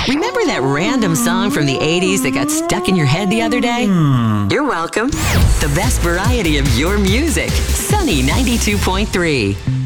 Remember that random song from the 80s that got stuck in your head the other day? You're welcome. The best variety of your music. Sunny 92.3.